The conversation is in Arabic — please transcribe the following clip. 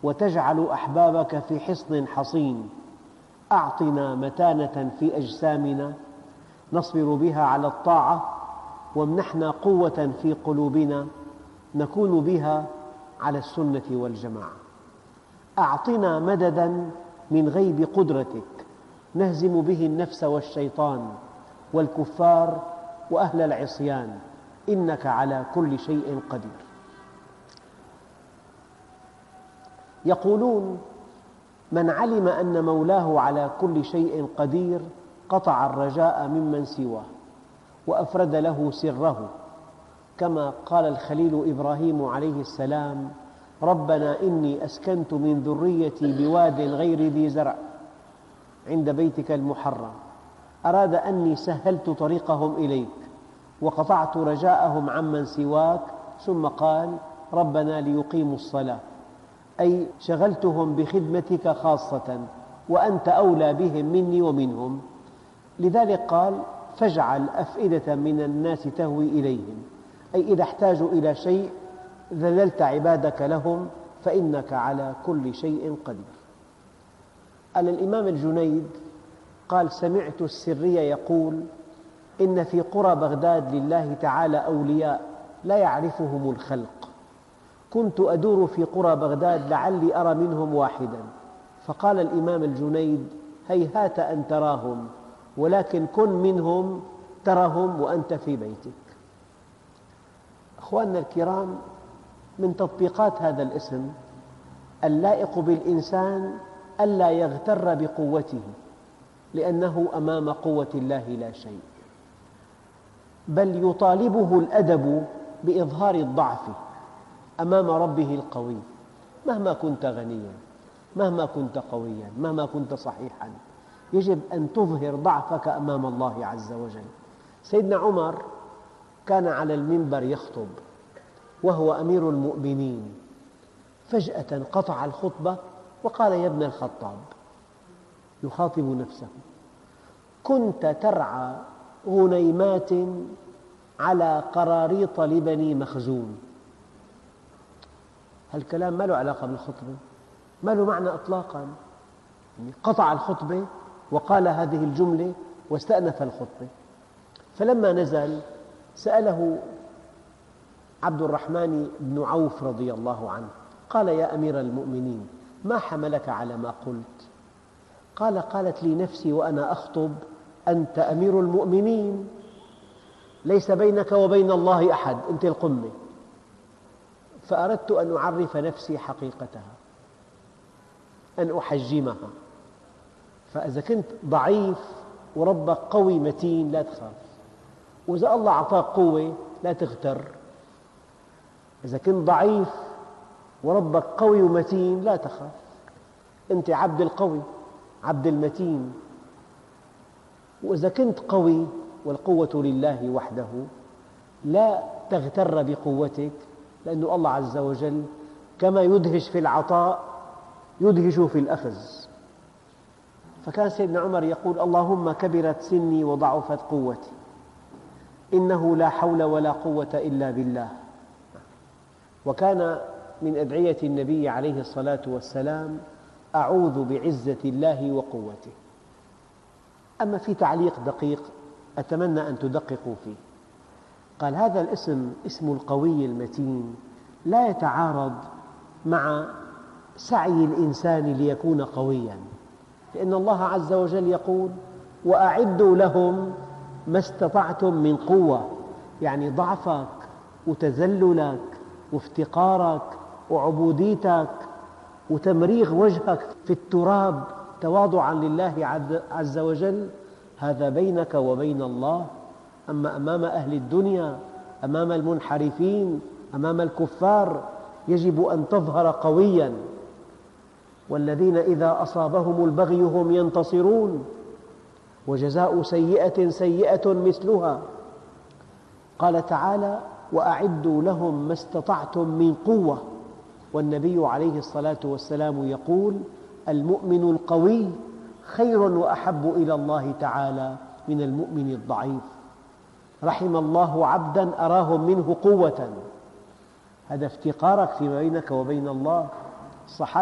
وتجعل أحبابك في حصن حصين. أعطنا متانة في أجسامنا نصبر بها على الطاعة، وامنحنا قوة في قلوبنا نكون بها على السنة والجماعة. أعطنا مددا من غيب قدرتك نهزم به النفس والشيطان والكفار وأهل العصيان، إنك على كل شيء قدير. يقولون: من علم أن مولاه على كل شيء قدير قطع الرجاء ممن سواه وأفرد له سره، كما قال الخليل إبراهيم عليه السلام: ربنا إني أسكنت من ذريتي بواد غير ذي زرع عند بيتك المحرم، أراد أني سهلت طريقهم إليك وقطعت رجاءهم عمن سواك، ثم قال: ربنا ليقيموا الصلاة، أي شغلتهم بخدمتك خاصة وأنت أولى بهم مني ومنهم. لذلك قال: فاجعل أفئدة من الناس تهوي إليهم، أي إذا احتاجوا إلى شيء ذللت عبادك لهم فإنك على كل شيء قدير. قال الإمام الجنيد قال: سمعت السري يقول: إن في قرى بغداد لله تعالى أولياء لا يعرفهم الخلق، كنت أدور في قرى بغداد لعلي أرى منهم واحدا، فقال الإمام الجنيد: هيهات أن تراهم، ولكن كن منهم ترهم وأنت في بيتك. أخواننا الكرام، من تطبيقات هذا الاسم اللائق بالإنسان ألا يغتر بقوته، لأنه أمام قوة الله لا شيء، بل يطالبه الأدب بإظهار الضعف أمام ربه القوي. مهما كنت غنياً، مهما كنت قوياً، مهما كنت صحيحاً، يجب أن تظهر ضعفك أمام الله عز وجل. سيدنا عمر كان على المنبر يخطب وهو أمير المؤمنين، فجأة قطع الخطبة وقال: يا ابن الخطاب، يخاطب نفسه: كنت ترعى غنيمات على قراريط لبني مخزوم. هالكلام ما له علاقة بالخطبة، ما له معنى إطلاقاً. قطع الخطبة وقال هذه الجملة واستأنف الخطبة. فلما نزل سأله عبد الرحمن بن عوف رضي الله عنه، قال: يا أمير المؤمنين، ما حملك على ما قلت؟ قال: قالت لي نفسي وأنا أخطب: أنت أمير المؤمنين، ليس بينك وبين الله أحد، أنت القمة، فأردت أن أعرف نفسي حقيقتها، أن أحجمها. فإذا كنت ضعيف وربك قوي متين لا تخاف، وإذا الله أعطاك قوة لا تغتر. إذا كنت ضعيف وربك قوي ومتين لا تخاف، أنت عبد القوي عبد المتين. وإذا كنت قوي والقوة لله وحده لا تغتر بقوتك، لأن الله عز وجل كما يدهش في العطاء يدهش في الأخذ. فكان سيدنا عمر يقول: اللهم كبرت سني وضعفت قوتي، إنه لا حول ولا قوة إلا بالله. وكان من أدعية النبي عليه الصلاة والسلام: أعوذ بعزة الله وقوته. أما في تعليق دقيق أتمنى أن تدققوا فيه. قال: هذا الاسم اسم القوي المتين لا يتعارض مع سعي الإنسان ليكون قوياً، لأن الله عز وجل يقول: وأعدوا لهم ما استطعتم من قوة، يعني ضعفك وتذللك وافتقارك وعبوديتك وتمريغ وجهك في التراب تواضعاً لله عز وجل، هذا بينك وبين الله. أما أمام أهل الدنيا، أمام المنحرفين، أمام الكفار، يجب أن تظهر قوياً. والذين إذا أصابهم البغي هم ينتصرون، وجزاء سيئة سيئة مثلها. قال تعالى: وأعدوا لهم ما استطعتم من قوة. والنبي عليه الصلاة والسلام يقول: المؤمن القوي خير وأحب إلى الله تعالى من المؤمن الضعيف. رحم الله عبداً أراهم منه قوة. هذا افتقارك فيما بينك وبين الله. الصحابة